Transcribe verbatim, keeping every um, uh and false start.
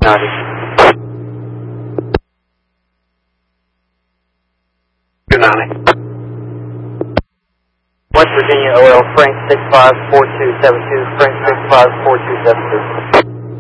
ninety. two ninety. West Virginia O L, Frank six five four two seven two, Frank six five four two seven two.